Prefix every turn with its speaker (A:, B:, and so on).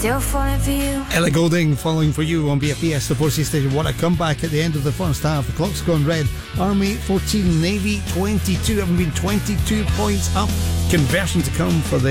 A: Still falling for you.
B: Ellie Goulding, Falling for You on BFBS, the 4C station. What a comeback at the end of the first half. The clock's gone red. Army 14, Navy 22, having been 22 points up. Conversion to come for the